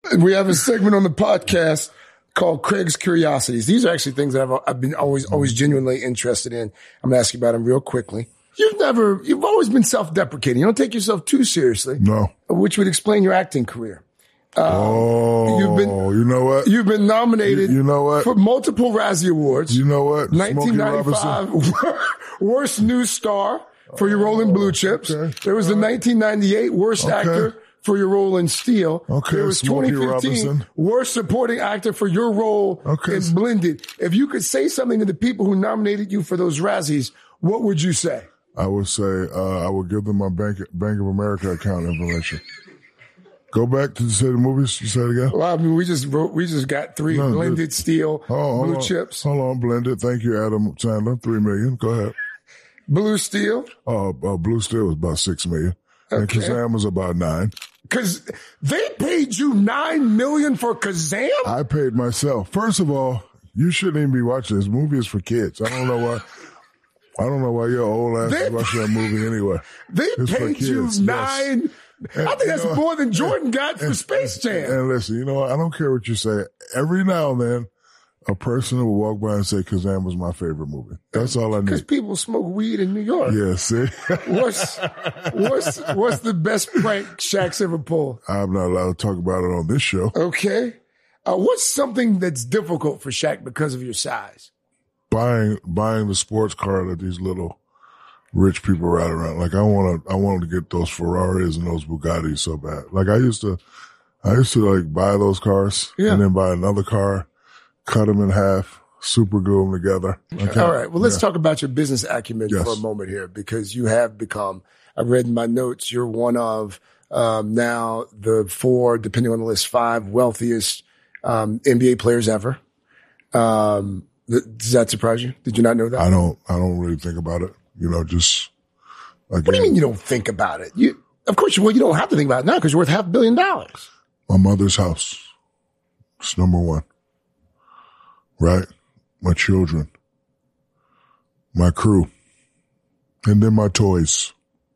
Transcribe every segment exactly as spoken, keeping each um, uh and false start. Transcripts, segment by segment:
We have a segment on the podcast called Craig's Curiosities. These are actually things that I've, I've been always, always genuinely interested in. I'm going to ask you about them real quickly. You've never, you've always been self-deprecating. You don't take yourself too seriously. No. Which would explain your acting career. Um, oh, you've been, you know what? You've been nominated you, you know what? for multiple Razzie Awards. You know what? nineteen ninety-five Worst New Star for your role in Blue Chips. Okay. There was the nineteen ninety-eight Worst okay. Actor for your role in Steel. Okay, there was Smokey twenty fifteen Robinson. Worst Supporting Actor for your role okay. in Blended. If you could say something to the people who nominated you for those Razzies, what would you say? I would say uh, I would give them my Bank Bank of America account information. Go back to say the movies. You say it again. Well, I mean, we just wrote, we just got three no, Blended, just, Steel, oh, Blue on, Chips. Hold on, Blended. Thank you, Adam Sandler. Three million. Go ahead. Blue Steel. Uh, uh Blue Steel was about six million, okay. and Kazam was about nine. Because they paid you nine million for Kazam. I paid myself. First of all, you shouldn't even be watching this movie. Is for kids. I don't know why. I don't know why your old ass is watching that movie anyway. They it's paid you nine. Yes. And, I think that's know, more than Jordan got and, for Space Jam. And listen, you know what? I don't care what you say. Every now and then, a person will walk by and say Kazam was my favorite movie. That's all I need. Because people smoke weed in New York. Yeah, see? what's, what's, what's the best prank Shaq's ever pulled? I'm not allowed to talk about it on this show. Okay. Uh, what's something that's difficult for Shaq because of your size? Buying, buying the sports car that these little rich people ride around. Like I want to, I wanted to get those Ferraris and those Bugattis so bad. Like I used to, I used to like buy those cars yeah. and then buy another car, cut them in half, super glue them together. Okay. All right. Well, let's yeah. talk about your business acumen yes. for a moment here, because you have become, I read in my notes, you're one of, um, now the four, depending on the list, five wealthiest, um, N B A players ever. Um, does that surprise you? Did you not know that? I don't, I don't really think about it. You know, just like. What do you mean you don't think about it? You, of course, you, well, you don't have to think about it now because you're worth half a billion dollars. My mother's house. It's number one. Right? My children. My crew. And then my toys.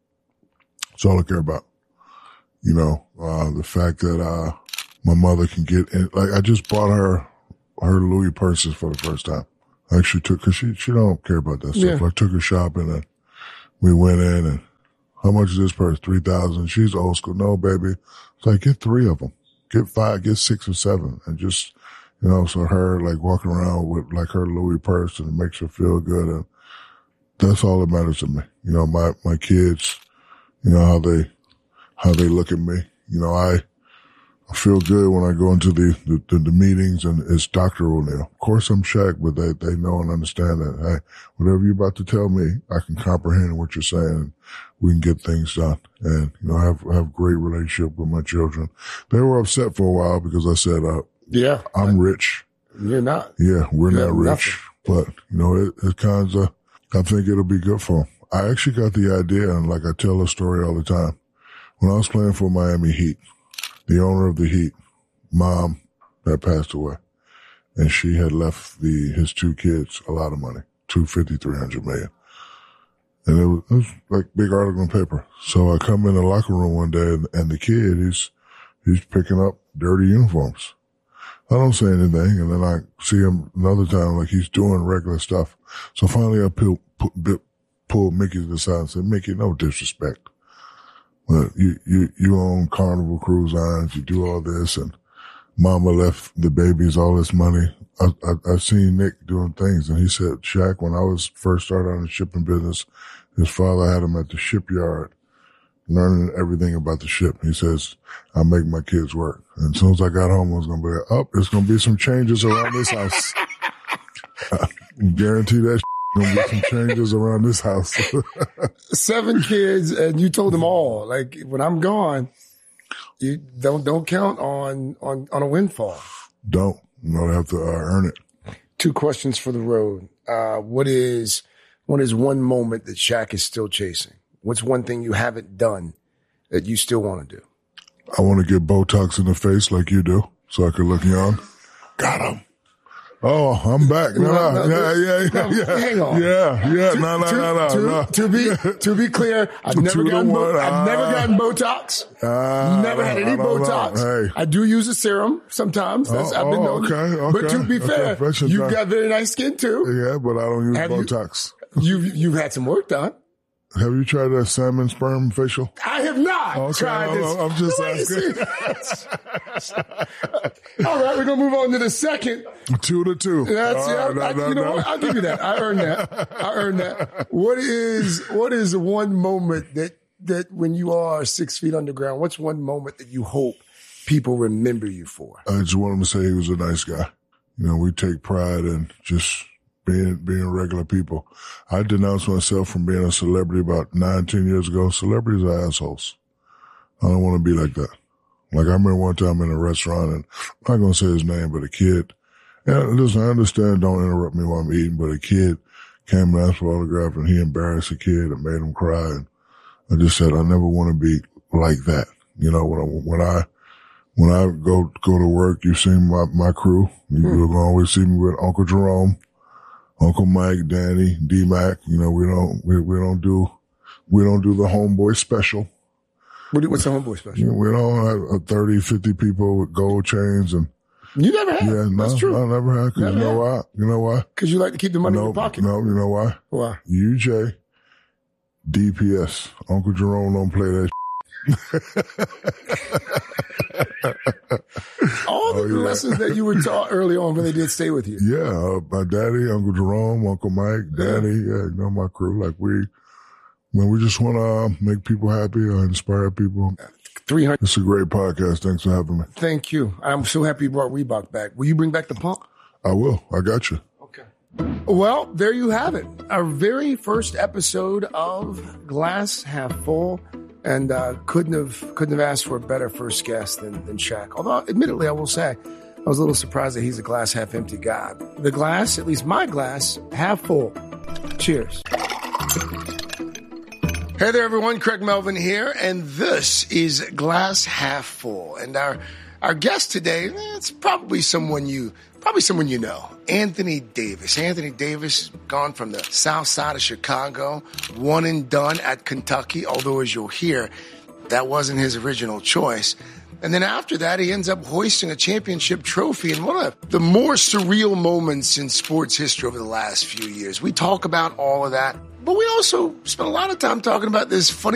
That's all I care about. You know, uh, the fact that, uh, my mother can get in, like, I just bought her, her Louis purses for the first time. I actually took, cause she, she don't care about that stuff. Yeah. I took her shopping and we went in and how much is this purse? three thousand. She's old school. No, baby. It's like, get three of them. Get five, get six or seven. And just, you know, so her like walking around with like her Louis purse and it makes her feel good. And that's all that matters to me. You know, my, my kids, you know, how they, how they look at me. You know, I, I feel good when I go into the, the, the, the meetings and it's Doctor O'Neal. Of course I'm Shaq, but they, they know and understand that, hey, whatever you're about to tell me, I can comprehend what you're saying. We can get things done. And, you know, I have, I have great relationship with my children. They were upset for a while because I said, uh, yeah, I'm rich. You're not. Yeah, we're you not rich, nothing. But, you know, it, it kind of, I think it'll be good for them. I actually got the idea, and like I tell a story all the time. When I was playing for Miami Heat, the owner of the Heat, mom had passed away, and she had left the his two kids a lot of money, two fifty, three hundred million. And it was, it was like big article in paper. So I come in the locker room one day, and, and the kid, he's he's picking up dirty uniforms. I don't say anything, and then I see him another time, like he's doing regular stuff. So finally I pull, pull, pull Mickey to the side and said, Mickey, no disrespect. But you, you, you own Carnival Cruise Lines, you do all this, and mama left the babies all this money. I, I, I've seen Nick doing things, and he said, Shaq, when I was first started on the shipping business, his father had him at the shipyard learning everything about the ship. He says, I make my kids work. And as soon as I got home, I was going to be like, oh, there's going to be some changes around this house. I guarantee that going to be some changes around this house. Seven kids, and you told them all, like, when I'm gone, you don't don't count on on on a windfall. Don't. You don't have to uh, earn it. Two questions for the road. Uh, what is what is one moment that Shaq is still chasing? What's one thing you haven't done that you still want to do? I want to get Botox in the face like you do, so I can look young. Got him. Oh, I'm back. No, no, no, yeah, yeah, yeah, no, yeah. hang on. Yeah, yeah, To, no, no, to, no, no, to, no. to be to be clear, I've never Two to gotten one. Bo- I've Uh, never gotten Botox. Uh, never had any I don't Botox. know. Hey. I do use a serum sometimes. That's, Oh, I've been oh, known. okay, okay. But to be fair, Okay, you've time. got very nice skin too. Yeah, but I don't use Have you- Botox. You've you've had some work done. Have you tried that salmon sperm facial? I have not Okay, tried no, this. no, I'm just asking. All right, we're gonna move on to the second. Two to two. That's All yeah. right, no, I, no, you know no. what? I'll give you that. I earned that. I earned that. What is what is one moment that that when you are six feet underground? What's one moment that you hope people remember you for? I just want him to say he was a nice guy. You know, we take pride in just being being regular people. I denounced myself from being a celebrity about nine, ten years ago. Celebrities are assholes. I don't want to be like that. Like I remember one time in a restaurant, and I'm not going to say his name, but a kid. And listen, I understand. Don't interrupt me while I'm eating. But a kid came and asked for an autograph, and he embarrassed a kid and made him cry. And I just said, I never want to be like that. You know, when I, when I when I go go to work, you've seen my my crew. You, hmm. You're going to always see me with Uncle Jerome, Uncle Mike, Danny, D-Mac. You know, we don't we we don't do we don't do the homeboy special. What do, what's the homeboy special? You know, we don't have thirty, fifty people with gold chains and. You never had. Yeah, no, that's true. I never had. Cause never you know had. why? You know why? Because you like to keep the money no, in your pocket. No, you know why? Why? U J, D P S. Uncle Jerome don't play that. All the Oh, yeah. lessons that you were taught early on really did stay with you. Yeah, uh, my daddy, Uncle Jerome, Uncle Mike, Daddy, yeah, you know, my crew. Like we, when we just want to uh, make people happy or inspire people. three hundred It's a great podcast. Thanks for having me. Thank you. I'm so happy you brought Reebok back. Will you bring back the pump? I will. I got you. Okay. Well, there you have it. Our very first episode of Glass Half Full. And uh, couldn't have couldn't have asked for a better first guest than, than Shaq. Although, admittedly, I will say, I was a little surprised that he's a glass half empty guy. The glass, at least my glass, half full. Cheers. Hey there, everyone. Craig Melvin here, and this is Glass Half Full. And our our guest today, eh, it's probably someone you probably someone you know, Anthony Davis. Anthony Davis, gone from the south side of Chicago, one and done at Kentucky, although as you'll hear, that wasn't his original choice. And then after that, he ends up hoisting a championship trophy in one of the more surreal moments in sports history over the last few years. We talk about all of that, but we also spend a lot of time talking about this funny